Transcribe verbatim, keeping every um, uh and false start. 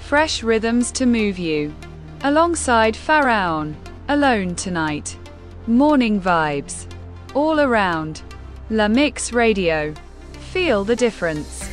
Fresh rhythms to move you. Alongside Pharaon. Alone tonight. Morning vibes. All around. La Mix Radio. Feel the difference.